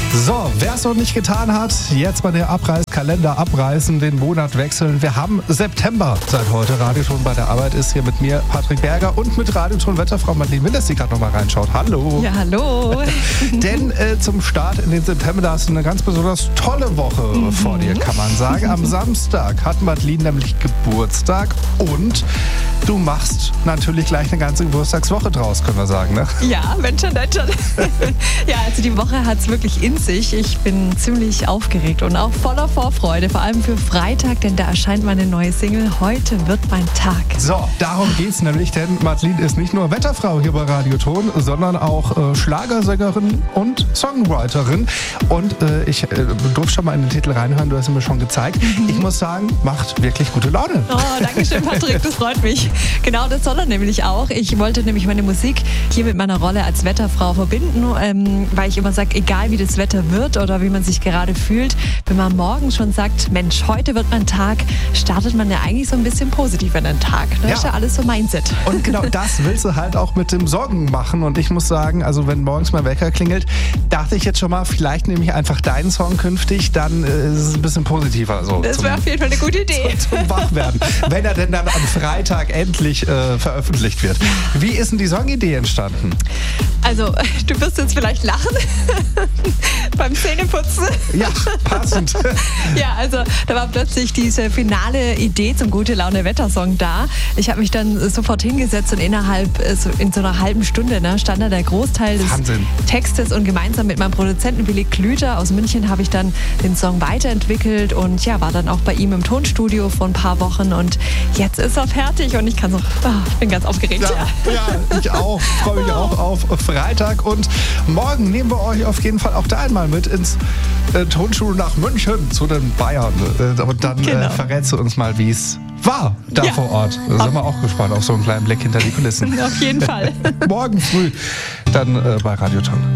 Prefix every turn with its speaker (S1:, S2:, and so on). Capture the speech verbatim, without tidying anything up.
S1: So, wer es noch nicht getan hat, jetzt mal den Abreißkalender abreißen, den Monat wechseln. Wir haben September seit heute. Radioton bei der Arbeit ist hier mit mir Patrick Berger und mit Radioton-Wetterfrau Madeleine Willis, die gerade noch mal reinschaut. Hallo.
S2: Ja, hallo.
S1: Denn äh, zum Start in den September, da hast du eine ganz besonders tolle Woche mhm. vor dir, kann man sagen. Am Samstag hat Madeleine nämlich Geburtstag und du machst natürlich gleich eine ganze Geburtstagswoche draus, können wir sagen, ne?
S2: Ja, wenn schon, dann schon. Ja, also die Woche hat es wirklich in sich. Ich bin ziemlich aufgeregt und auch voller Vorfreude, vor allem für Freitag, denn da erscheint meine neue Single Heute wird mein Tag.
S1: So, darum geht's nämlich, denn Madeleine ist nicht nur Wetterfrau hier bei Radioton, sondern auch äh, Schlagersängerin und Songwriterin. Und äh, ich äh, durfte schon mal in den Titel reinhören, du hast ihn mir schon gezeigt. Mhm. Ich muss sagen, macht wirklich gute Laune.
S2: Oh, danke schön, Patrick, das freut mich. Genau, das soll er nämlich auch. Ich wollte nämlich meine Musik hier mit meiner Rolle als Wetterfrau verbinden, ähm, weil ich immer sage, egal wie das Wetter wird oder wie man sich gerade fühlt, wenn man morgen schon sagt, Mensch, heute wird mein Tag, startet man ja eigentlich so ein bisschen positiv in den Tag. Das ja. ist ja alles so Mindset.
S1: Und genau das willst du halt auch mit dem Sorgen machen. Und ich muss sagen, also wenn morgens mein Wecker klingelt, dachte ich jetzt schon mal, vielleicht nehme ich einfach deinen Song künftig, dann äh, ist es ein bisschen positiver. So
S2: das wäre auf jeden Fall eine gute Idee.
S1: Zum, zum Wachwerden. Wenn er denn dann am Freitag endlich äh, veröffentlicht wird. Wie ist denn die Songidee entstanden?
S2: Also, du wirst jetzt vielleicht lachen beim Zähneputzen.
S1: Ja, passend.
S2: Ja, also da war plötzlich diese finale Idee zum Gute-Laune-Wettersong da. Ich habe mich dann sofort hingesetzt und innerhalb, so in so einer halben Stunde ne, stand da der Großteil des
S1: Wahnsinn.
S2: Textes und gemeinsam mit meinem Produzenten Willi Klüter aus München habe ich dann den Song weiterentwickelt und ja, war dann auch bei ihm im Tonstudio vor ein paar Wochen und jetzt ist er fertig und ich kann so, oh, ich bin ganz aufgeregt.
S1: Ja, ja, ich auch. Freue mich auch auf Freitag und morgen nehmen wir euch auf jeden Fall auch da einmal mit ins äh, Tonstudio nach München zu den Bayern. Äh, und dann genau. äh, verrätst du uns mal, wie es war da ja. vor Ort. Da sind wir auch gespannt auf so einen kleinen Blick hinter die Kulissen.
S2: Auf jeden Fall.
S1: Morgen früh dann äh, bei Radioton.